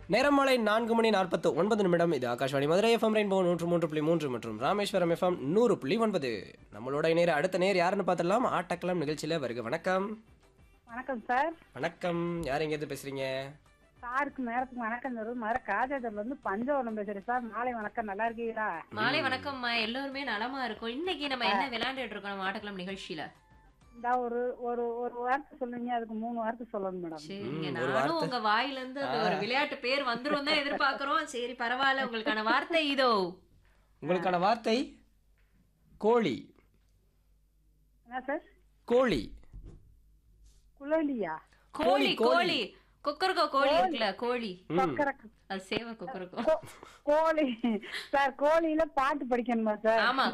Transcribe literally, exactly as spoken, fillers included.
நேரம் மாலை நான்கு மணி நாற்பத்து ஒன்பது நிமிடம். இது ஆகாஷ்வாணி மதுரை எஃப்எம் ரெயின்போ நூற்று மூன்று புள்ளி மூன்று மற்றும் ராமேஸ்வரம் எஃப்எம் நூறு புள்ளி ஒன்பது. நம்மளோட நேர அடுத்த நேர் யாருன்னு பார்த்துடலாம். ஆட்டக்கலாம் நிகழ்ச்சியில வருக. வணக்கம். வணக்கம் சார். வணக்கம். யார் எங்கேருந்து பேசுறீங்க? சாருக்கு நேரத்துக்கு வணக்கம் தரும் மதுரை காஜாஜர்ல இருந்து பஞ்சவரம் பேசுறேன் சார். மாலை வணக்கம், நல்லா இருக்கீங்களா? மாலை வணக்கம்மா, எல்லாருமே நலமா இருக்கும். இன்னைக்கு நம்ம என்ன விளையாண்டுட்டு இருக்கோம் நம்ம ஆட்டக்கலாம் நிகழ்ச்சியில? இந்த ஒரு ஒரு ஒரு வார்த்தை சொல்லுங்க, அதுக்கு மூணு வார்த்தை சொல்லணும் மேடம். சரிங்க, ம், ஒரு நானும் வார்த்தை. உங்க வாயில இருந்து அந்த ஒரு விளையாட்டு பேர் வந்துரும் தான் எதிர்பார்க்கிறோம். சரி, பரவாயில்ல. உங்களுக்கான வார்த்தை இதோ. உங்களுக்கான வார்த்தை கோழி. என்ன சார்? கோழி. குழலியா? கோழி. கோழி. கோழி கொக்கரக்கோ கோழி இருக்குல்ல, கோழி. கொக்கரக்கு. அது சேவை கொக்கரக்கோ. கோ- கோழி சார். கோழியில பாட்டு படிக்கணுமா சார்? ஆமா,